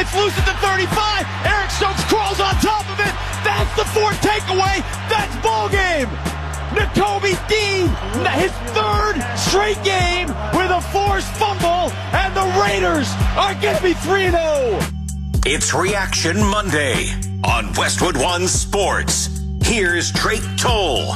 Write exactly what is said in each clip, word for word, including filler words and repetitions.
gets loose at the thirty-five. Eric Stokes crawls on top of it. That's the fourth takeaway. That's ball game. Nakobe Dean, his third straight game with a forced fumble, and the Raiders are going to be three and oh. It's Reaction Monday on Westwood One Sports. Here's Drake Toll.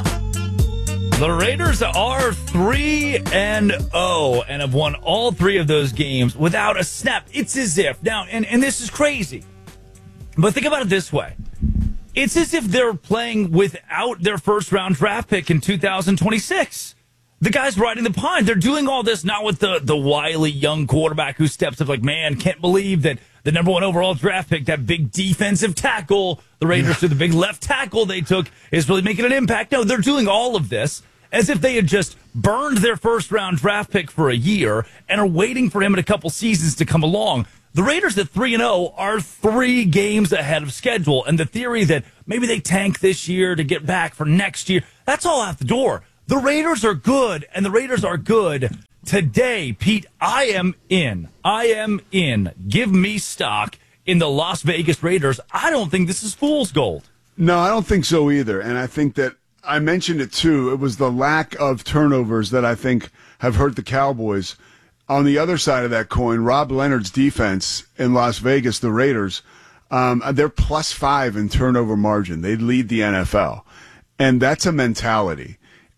The Raiders are three and oh and have won all three of those games without a snap. It's as if, now, and, and this is crazy, but think about it this way. It's as if they're playing without their first-round draft pick in two thousand twenty-six. The guy's riding the pine. They're doing all this not with the, the wily young quarterback who steps up like, man, can't believe that the number one overall draft pick, that big defensive tackle, the Raiders to the big left tackle they took, is really making an impact. No, they're doing all of this as if they had just burned their first-round draft pick for a year and are waiting for him in a couple seasons to come along. The Raiders at three and oh are three games ahead of schedule, and the theory that maybe they tank this year to get back for next year, that's all out the door. The Raiders are good, and the Raiders are good today. Pete, I am in. I am in. Give me stock in the Las Vegas Raiders. I don't think this is fool's gold. No, I don't think so either, and I think that I mentioned it too. It was the lack of turnovers that I think have hurt the Cowboys. On the other side of that coin, Rob Leonard's defense in Las Vegas, the Raiders, um, they're plus five in turnover margin. They lead the N F L. And that's a mentality.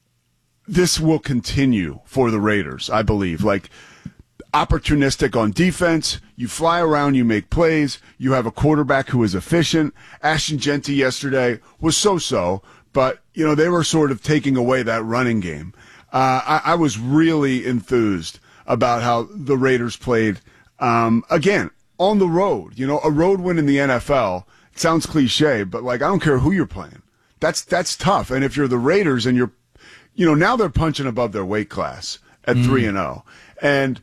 This will continue for the Raiders, I believe. Like, opportunistic on defense. You fly around, you make plays. You have a quarterback who is efficient. Ashton Jeanty yesterday was so-so, but, you know, they were sort of taking away that running game. Uh, I, I was really enthused about how the Raiders played, um, again, on the road. You know, a road win in the N F L, it sounds cliche, but, like, I don't care who you're playing. That's that's tough. And if you're the Raiders and you're, you know, now they're punching above their weight class at mm. three and oh. And,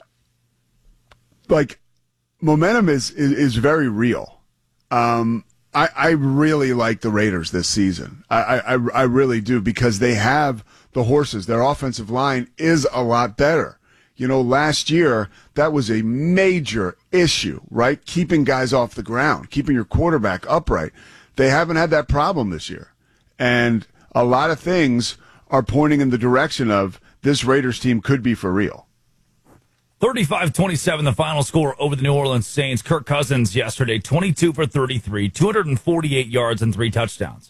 like, momentum is, is, is very real. Um, I, I really like the Raiders this season. I, I, I really do, because they have the horses. Their offensive line is a lot better. You know, last year, that was a major issue, right? Keeping guys off the ground, keeping your quarterback upright. They haven't had that problem this year. And a lot of things are pointing in the direction of this Raiders team could be for real. thirty-five twenty-seven, the final score over the New Orleans Saints. Kirk Cousins yesterday, twenty-two for thirty-three, two hundred forty-eight yards and three touchdowns.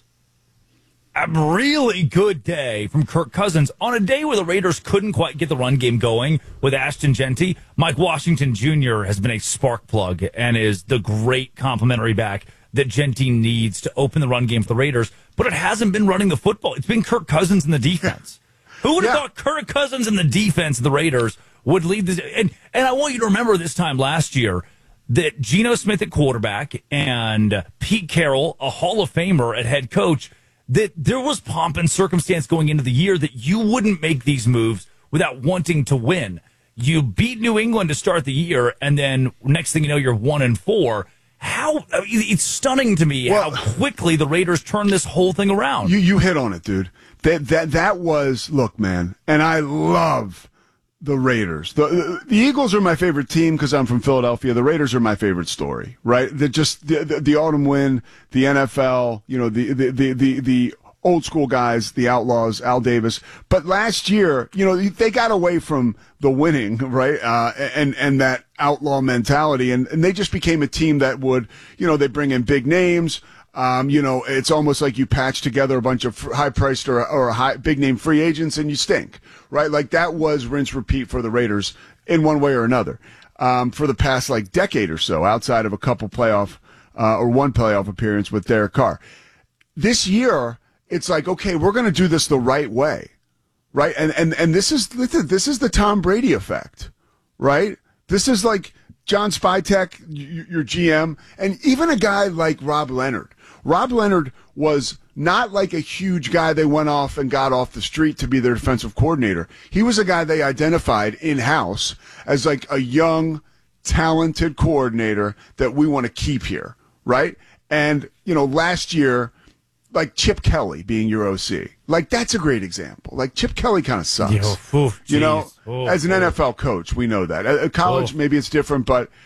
A really good day from Kirk Cousins on a day where the Raiders couldn't quite get the run game going with Ashton Jeanty. Mike Washington Junior has been a spark plug and is the great complimentary back that Jeanty needs to open the run game for the Raiders, but it hasn't been running the football. It's been Kirk Cousins in the defense. Who would have yeah. thought Kirk Cousins in the defense of the Raiders would lead the and, and I want you to remember this time last year that Geno Smith at quarterback and Pete Carroll, a Hall of Famer at head coach, that there was pomp and circumstance going into the year that you wouldn't make these moves without wanting to win. You beat New England to start the year, and then next thing you know, you're one and four. How it's stunning to me well, how quickly the Raiders turned this whole thing around. You you hit on it, dude. That that that was look, man, and I love the Raiders. The, the Eagles are my favorite team because I'm from Philadelphia. The Raiders are my favorite story, right? That just the, the the autumn win, the N F L, you know, the the the the, the old school guys, the Outlaws, Al Davis. But last year, you know, they got away from the winning, right? Uh, and, and that outlaw mentality. And, and they just became a team that would, you know, they bring in big names. Um, you know, it's almost like you patch together a bunch of high priced or, or high, big name free agents and you stink, right? Like that was rinse repeat for the Raiders in one way or another. Um, for the past like decade or so, outside of a couple playoff, uh, or one playoff appearance with Derek Carr. This year, it's like, okay, we're going to do this the right way, right? And and and this is this is the Tom Brady effect, right? This is like John Spytek, your G M, and even a guy like Rob Leonard. Rob Leonard was not like a huge guy they went off and got off the street to be their defensive coordinator. He was a guy they identified in-house as like a young, talented coordinator that we want to keep here, right? And, you know, last year, like Chip Kelly being your O C. Like, that's a great example. Like, Chip Kelly kind of sucks. Yo, oof, you know, oof, as an oof. N F L coach, we know that. At college, Oof. maybe it's different, but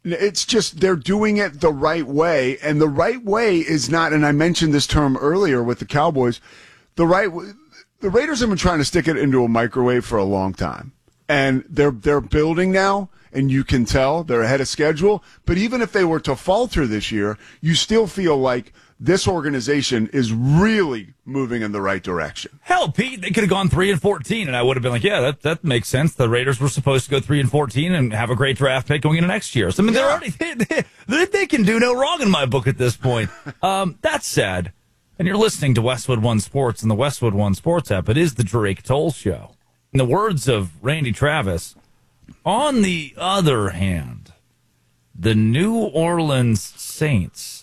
It's just they're doing it the right way, and the right way is not. And I mentioned this term earlier with the Cowboys. The right, the Raiders have been trying to stick it into a microwave for a long time, and they're they're building now, and you can tell they're ahead of schedule. But even if they were to falter this year, you still feel like this organization is really moving in the right direction. Hell, Pete, they could have gone three and fourteen, and I would have been like, yeah, that that makes sense. The Raiders were supposed to go three and fourteen and have a great draft pick going into next year. So I mean, they're already they, they, they can do no wrong in my book at this point. Um, that's sad. And you're listening to Westwood One Sports and the Westwood One Sports app. It is the Drake Toll Show. In the words of Randy Travis, on the other hand, the New Orleans Saints.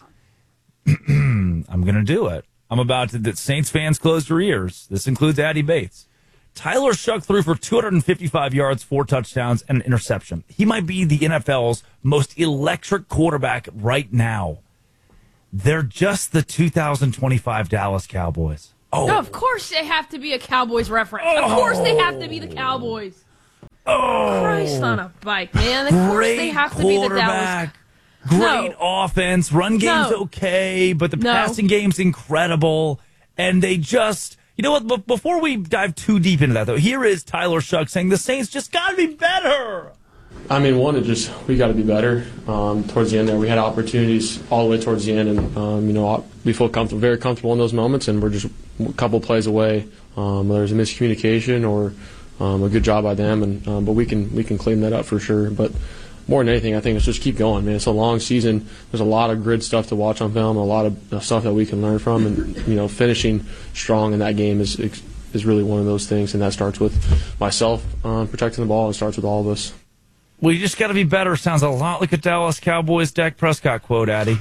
I'm going to do it. I'm about to. That Saints fans, close your ears. This includes Addy Bates. Tyler Shuck threw for two hundred fifty-five yards, four touchdowns, and an interception. He might be the N F L's most electric quarterback right now. They're just the two thousand twenty-five Dallas Cowboys. Oh, no, of course they have to be a Cowboys reference. Oh. Of course they have to be the Cowboys. Oh, Christ on a bike, man. Of course they have to be the Dallas. Great no. offense. Run game's no. okay, but the no. passing game's incredible. And they just, you know what, b- before we dive too deep into that, though, here is Tyler Shuck saying the Saints just got to be better. I mean, one, it just, we got to be better. Um, towards the end there, we had opportunities all the way towards the end, and, um, you know, we feel comfortable, very comfortable in those moments, and we're just a couple plays away. Um, whether it's a miscommunication or um, a good job by them, and um, but we can we can clean that up for sure. But more than anything, I think it's just keep going, man. It's a long season. There's a lot of grid stuff to watch on film, a lot of stuff that we can learn from, and you know, finishing strong in that game is is really one of those things, and that starts with myself um, protecting the ball. It starts with all of us. Well, you just got to be better. Sounds a lot like a Dallas Cowboys Dak Prescott quote, Addy.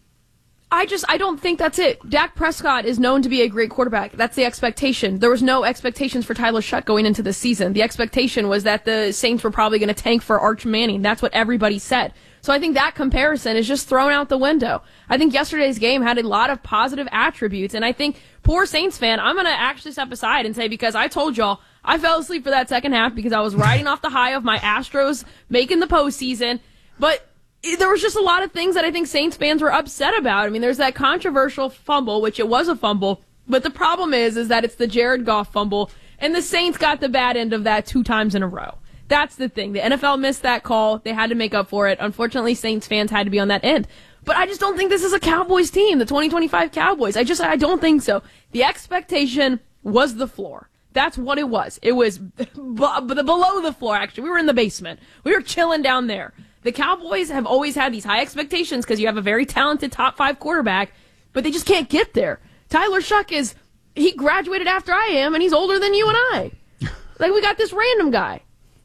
I just, I don't think that's it. Dak Prescott is known to be a great quarterback. That's the expectation. There was no expectations for Tyler Shuck going into the season. The expectation was that the Saints were probably going to tank for Arch Manning. That's what everybody said. So I think that comparison is just thrown out the window. I think yesterday's game had a lot of positive attributes, and I think, poor Saints fan, I'm going to actually step aside and say, because I told y'all, I fell asleep for that second half because I was riding off the high of my Astros making the postseason, but there was just a lot of things that I think Saints fans were upset about. I mean, there's that controversial fumble, which it was a fumble, but the problem is, is that it's the Jared Goff fumble, and the Saints got the bad end of that two times in a row. That's the thing. The N F L missed that call. They had to make up for it. Unfortunately, Saints fans had to be on that end. But I just don't think this is a Cowboys team, the twenty twenty-five Cowboys. I just, I don't think so. The expectation was the floor. That's what it was. It was b- b- below the floor, actually. We were in the basement. We were chilling down there. The Cowboys have always had these high expectations because you have a very talented top five quarterback, but they just can't get there. Tyler Shuck is, he graduated after I am, and he's older than you and I. Like, we got this random guy.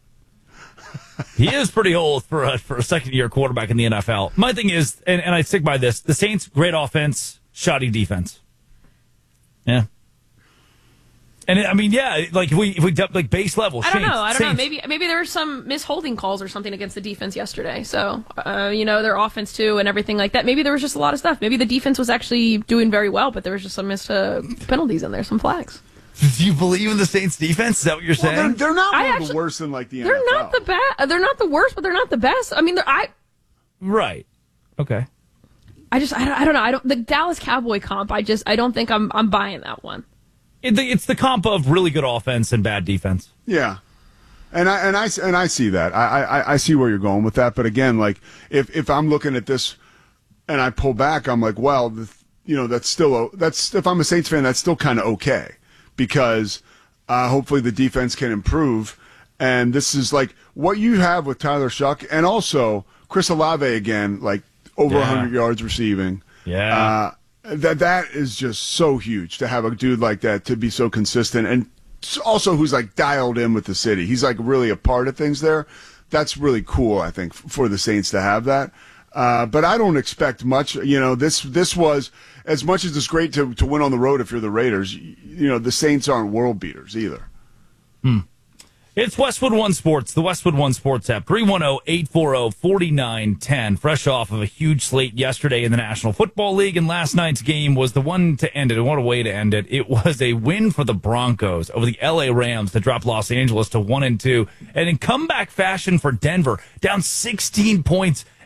He is pretty old for a, for a second-year quarterback in the N F L. My thing is, and, and I stick by this, the Saints, great offense, shoddy defense. Yeah. And, I mean, yeah, like, if we, if we like, base level, I don't Saints, know. I don't Saints. know. Maybe maybe there were some misholding calls or something against the defense yesterday. So, uh, you know, their offense, too, and everything like that. Maybe there was just a lot of stuff. Maybe the defense was actually doing very well, but there was just some missed uh, penalties in there, some flags. Do you believe in the Saints defense? Is that what you're saying? Well, they're, they're not one I of actually, the worst in like the they're N F L. Not the ba- They're not the worst, but they're not the best. I mean, they're, I. Right. Okay. I just, I don't, I don't know. I don't. The Dallas Cowboy comp. I just, I don't think I'm, I'm buying that one. It, it's the comp of really good offense and bad defense. Yeah. And I and I and I see that. I, I I see where you're going with that. But again, like if if I'm looking at this and I pull back, I'm like, well, the, you know, that's still that's if I'm a Saints fan, that's still kind of okay because uh, hopefully the defense can improve. And this is like what you have with Tyler Shuck and also Chris Olave again, like over yeah. one hundred yards receiving. Yeah. Uh, that that is just so huge to have a dude like that to be so consistent and also who's like dialed in with the city. He's like really a part of things there. That's really cool, I think, for the Saints to have that. Uh, but I don't expect much. You know, this this was, as much as it's great to, to win on the road if you're the Raiders, you know, the Saints aren't world beaters either. Hmm. It's Westwood One Sports, the Westwood One Sports app, three one zero, eight four zero, four nine one zero, fresh off of a huge slate yesterday in the National Football League, and last night's game was the one to end it, and what a way to end it. It was a win for the Broncos over the L A Rams to drop Los Angeles to one and two, and in comeback fashion for Denver, down sixteen points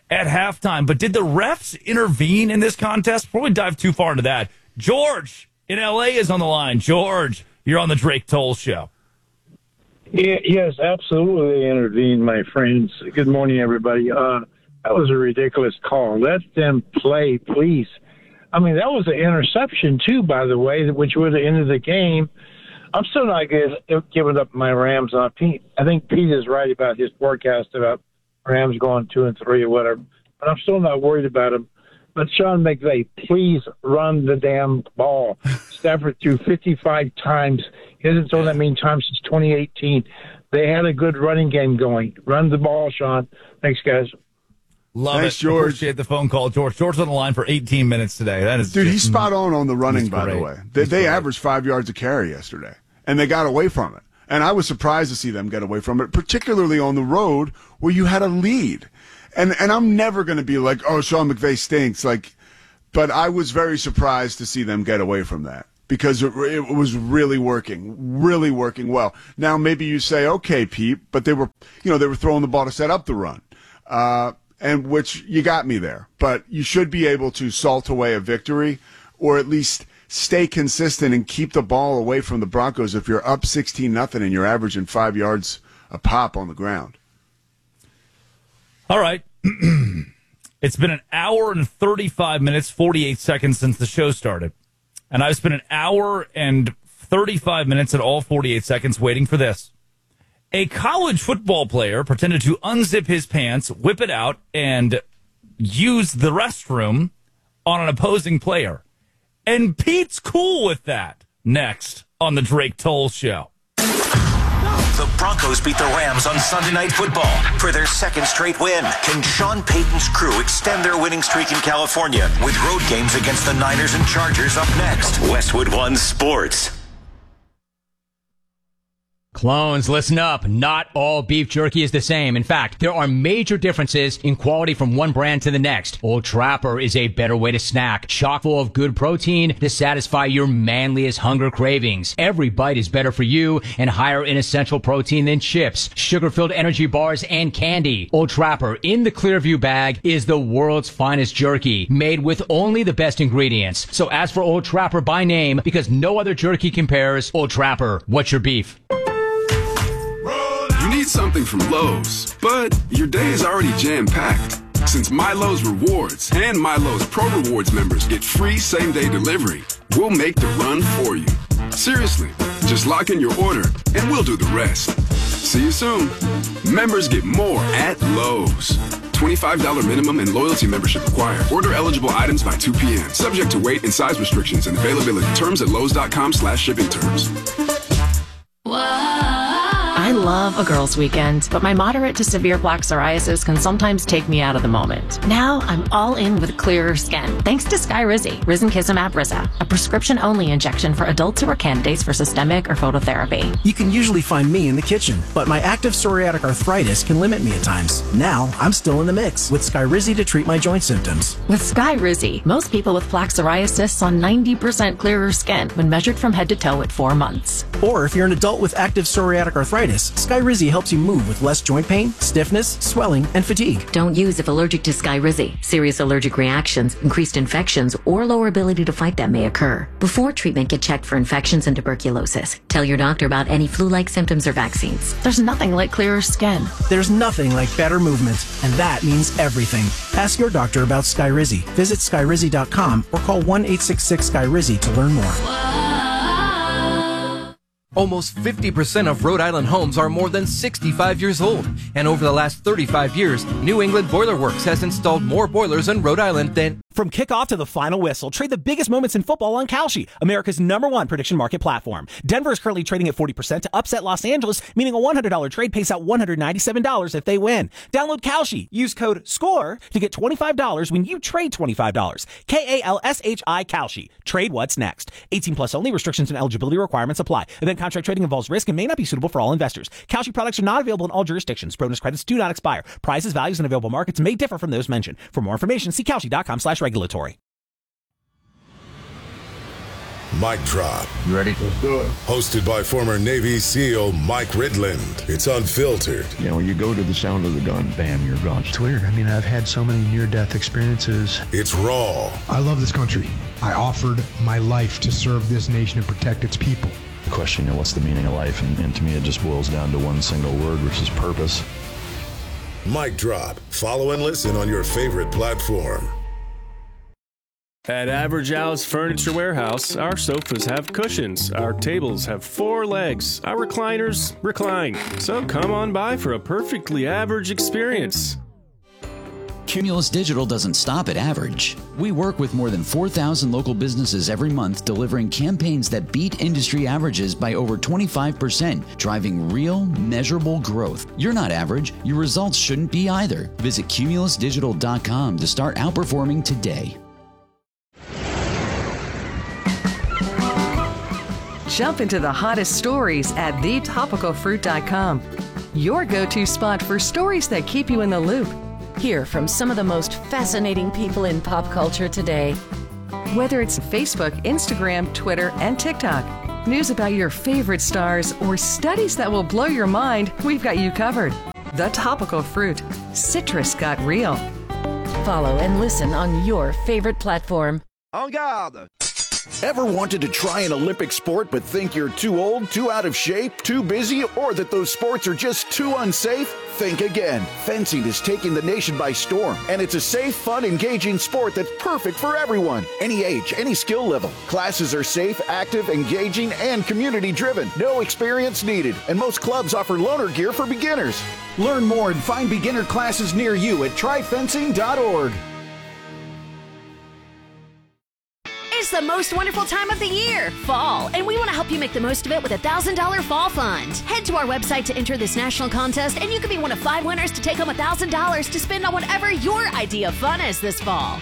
at halftime. But did the refs intervene in this contest? Before we dive too far into that, George in L A is on the line. George, you're on the Drake Toll Show. Yeah, yes, absolutely they intervened, my friends. Good morning, everybody. Uh, that was a ridiculous call. Let them play, please. I mean, that was an interception, too, by the way, which would have ended the game. I'm still not giving up my Rams on Pete. I think Pete is right about his forecast about Rams going two and three or whatever. But I'm still not worried about him. But Sean McVay, please run the damn ball. Stafford threw fifty-five times. He hasn't thrown that many times since twenty eighteen. They had a good running game going. Run the ball, Sean. Thanks, guys. Love Thanks, it. George. Appreciate the phone call, George. George on the line for eighteen minutes today. That is Dude, just, he's spot on on the running, by great. the way. They, they averaged five yards a carry yesterday, and they got away from it. And I was surprised to see them get away from it, particularly on the road where you had a lead. And and I'm never going to be like, oh, Sean McVay stinks. Like, but I was very surprised to see them get away from that because it, it was really working, really working well. Now, maybe you say, okay, Pete, but they were, you know, they were throwing the ball to set up the run. Uh, and which you got me there, but you should be able to salt away a victory or at least stay consistent and keep the ball away from the Broncos if you're up sixteen nothing and you're averaging five yards a pop on the ground. All right. It's been an hour and thirty-five minutes, forty-eight seconds since the show started. And I've spent an hour and thirty-five minutes and all forty-eight seconds waiting for this. A college football player pretended to unzip his pants, whip it out, and use the restroom on an opposing player. And Pete's cool with that. Next on the Drake Toll Show. The Broncos beat the Rams on Sunday Night Football for their second straight win. Can Sean Payton's crew extend their winning streak in California with road games against the Niners and Chargers up next? Westwood One Sports. Clones, listen up. Not all beef jerky is the same. In fact, there are major differences in quality from one brand to the next. Old Trapper is a better way to snack, chock full of good protein to satisfy your manliest hunger cravings. Every bite is better for you and higher in essential protein than chips, sugar-filled energy bars, and candy. Old Trapper in the Clearview bag is the world's finest jerky, made with only the best ingredients. So ask for Old Trapper by name because no other jerky compares. Old Trapper, what's your beef? You need something from Lowe's, but your day is already jam-packed. Since MyLowe's Rewards and MyLowe's Pro Rewards members get free same-day delivery, we'll make the run for you. Seriously, just lock in your order and we'll do the rest. See you soon. Members get more at Lowe's. twenty-five dollars minimum and loyalty membership required. Order eligible items by two p.m. Subject to weight and size restrictions and availability. Terms at Lowe's.com slash shipping terms. I love a girls' weekend, but my moderate to severe plaque psoriasis can sometimes take me out of the moment. Now I'm all in with clearer skin, thanks to Skyrizi, Risankizumab Riza, a prescription-only injection for adults who are candidates for systemic or phototherapy. You can usually find me in the kitchen, but my active psoriatic arthritis can limit me at times. Now I'm still in the mix with Skyrizi to treat my joint symptoms. With Skyrizi, most people with plaque psoriasis saw ninety percent clearer skin when measured from head to toe at four months. Or if you're an adult with active psoriatic arthritis, Skyrizi helps you move with less joint pain, stiffness, swelling, and fatigue. Don't use if allergic to Skyrizi. Serious allergic reactions, increased infections, or lower ability to fight them may occur. Before treatment, get checked for infections and tuberculosis. Tell your doctor about any flu-like symptoms or vaccines. There's nothing like clearer skin. There's nothing like better movement, and that means everything. Ask your doctor about Skyrizi. Visit Skyrizi dot com or call one eight six six Skyrizi to learn more. Almost fifty percent of Rhode Island homes are more than sixty-five years old. And over the last thirty-five years, New England Boiler Works has installed more boilers in Rhode Island than... From kickoff to the final whistle, trade the biggest moments in football on Kalshi, America's number one prediction market platform. Denver is currently trading at forty percent to upset Los Angeles, meaning a one hundred dollars trade pays out one hundred ninety-seven dollars if they win. Download Kalshi. Use code SCORE to get twenty-five dollars when you trade twenty-five dollars. K A L S H I Kalshi. Trade what's next. eighteen plus only. Restrictions and eligibility requirements apply. Event contract trading involves risk and may not be suitable for all investors. Kalshi products are not available in all jurisdictions. Bonus credits do not expire. Prices, values, and available markets may differ from those mentioned. For more information, see Kalshi dot com slash regulatory. Mic Drop. You ready? Let's do it. Hosted by former Navy SEAL Mike Ridland. It's unfiltered. You know, you go to the sound of the gun, bam, you're gone. It's weird. I mean, I've had so many near-death experiences. It's raw. I love this country. I offered my life to serve this nation and protect its people. The question, you know, what's the meaning of life? And, and to me, it just boils down to one single word, which is purpose. Mic Drop. Follow and listen on your favorite platform. At Average Al's Furniture Warehouse, our sofas have cushions, our tables have four legs, our recliners recline. So come on by for a perfectly average experience. Cumulus Digital doesn't stop at average. We work with more than four thousand local businesses every month, delivering campaigns that beat industry averages by over twenty-five percent, driving real, measurable growth. You're not average. Your results shouldn't be either. Visit cumulus digital dot com to start outperforming today. Jump into the hottest stories at the topical fruit dot com. Your go-to spot for stories that keep you in the loop. Hear from some of the most fascinating people in pop culture today. Whether it's Facebook, Instagram, Twitter, and TikTok, news about your favorite stars, or studies that will blow your mind, we've got you covered. The Topical Fruit. Citrus got real. Follow and listen on your favorite platform. En garde! Ever wanted to try an Olympic sport but think you're too old, too out of shape, too busy, or that those sports are just too unsafe? Think again. Fencing is taking the nation by storm, and it's a safe, fun, engaging sport that's perfect for everyone. Any age, any skill level. Classes are safe, active, engaging, and community-driven. No experience needed, and most clubs offer loaner gear for beginners. Learn more and find beginner classes near you at try fencing dot org. It's the most wonderful time of the year, fall, and we want to help you make the most of it with a one thousand dollars Fall Fund. Head to our website to enter this national contest, and you can be one of five winners to take home one thousand dollars to spend on whatever your idea of fun is this fall.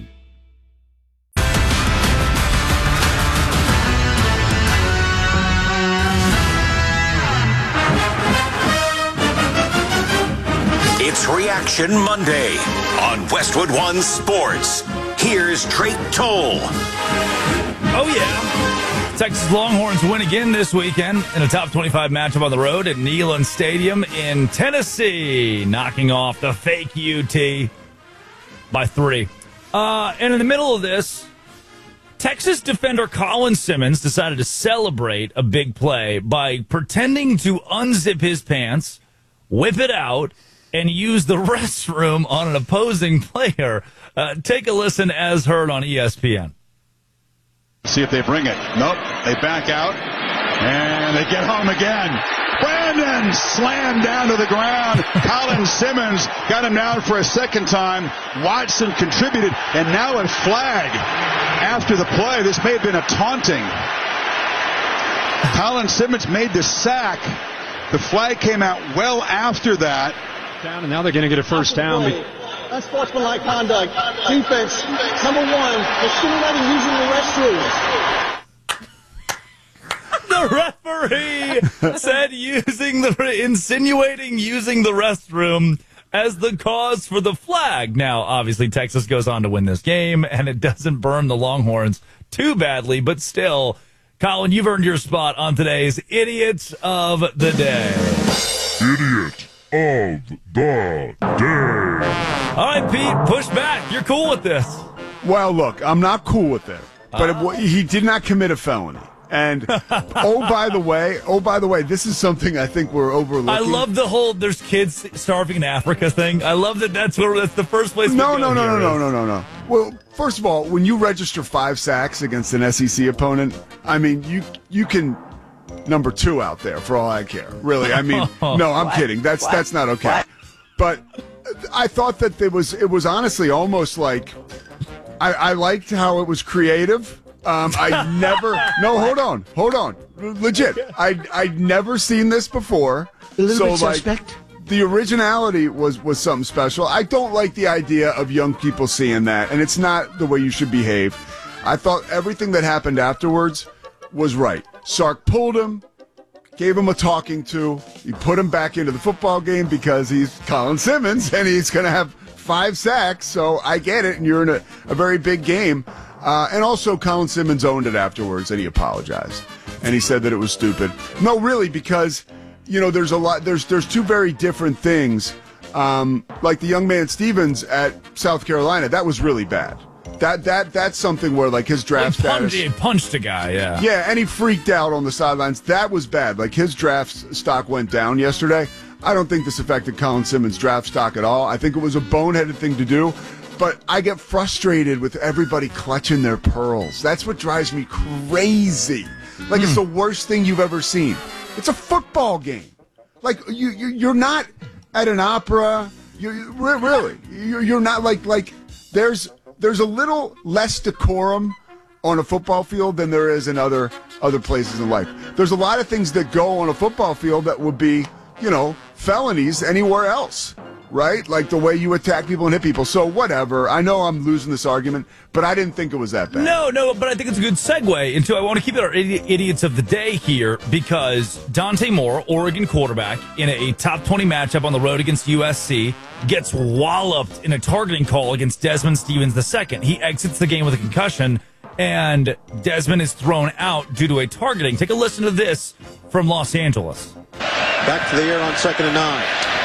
It's Reaction Monday on Westwood One Sports. Here's Drake Toll. Oh, yeah. Texas Longhorns win again this weekend in a top twenty-five matchup on the road at Neyland Stadium in Tennessee, knocking off the fake U T by three. Uh, and in the middle of this, Texas defender Colin Simmons decided to celebrate a big play by pretending to unzip his pants, whip it out, and use the restroom on an opposing player. Uh, take a listen as heard on E S P N. See if they bring it. Nope. They back out, and they get home again. Brandon slammed down to the ground. Colin Simmons got him down for a second time. Watson contributed, and now a flag after the play. This may have been a taunting. Colin Simmons made the sack. The flag came out well after that. Down, and now they're going to get a first down. Unsportsmanlike conduct. Defense, number one, insinuating using the restrooms. The referee said using the insinuating using the restroom as the cause for the flag. Now, obviously, Texas goes on to win this game, and it doesn't burn the Longhorns too badly, but still, Colin, you've earned your spot on today's Idiots of the Day. Idiot of the Day. All right, Pete, push back. You're cool with this. Well, look, I'm not cool with it, but uh, it, he did not commit a felony. And, oh, by the way, oh, by the way, this is something I think we're overlooking. I love the whole there's kids starving in Africa thing. I love that that's, where, that's the first place no, we no, go no, no, no, is. no, no, no. Well, first of all, when you register five sacks against an S E C opponent, I mean, you you can number two out there for all I care. Really, I mean, no, I'm What? kidding. That's What? that's not okay. What? But I thought that it was it was honestly almost like I, I liked how it was creative. Um, I never no hold on hold on legit I I'd never seen this before. A little so bit like suspect. the originality was was something special. I don't like the idea of young people seeing that, and it's not the way you should behave. I thought everything that happened afterwards was right. Sark pulled him, gave him a talking to. He put him back into the football game because he's Colin Simmons and he's going to have five sacks. So I get it, and you're in a, a very big game. Uh, and also, Colin Simmons owned it afterwards, and he apologized. And he said that it was stupid. No, really, because, you know, there's a lot, there's there's two very different things. Um, like the young man Stevens at South Carolina, that was really bad. That that That's something where, like, his draft he punched, status... He punched a guy, yeah. Yeah, and he freaked out on the sidelines. That was bad. Like, his draft stock went down yesterday. I don't think this affected Colin Simmons' draft stock at all. I think it was a boneheaded thing to do. But I get frustrated with everybody clutching their pearls. That's what drives me crazy. Like, mm. it's the worst thing you've ever seen. It's a football game. Like, you, you you're not at an opera. You really, you're, you're not like like. There's there's a little less decorum on a football field than there is in other other places in life. There's a lot of things that go on a football field that would be, you know, felonies anywhere else. Right? Like the way you attack people and hit people. So whatever. I know I'm losing this argument, but I didn't think it was that bad. No, no, but I think it's a good segue into, I want to keep it our idi- idiots of the day here, because Dante Moore, Oregon quarterback, in a top twenty matchup on the road against U S C, gets walloped in a targeting call against Desmond Stevens the second. He exits the game with a concussion, and Desmond is thrown out due to a targeting. Take a listen to this from Los Angeles. Back to the air on second and nine.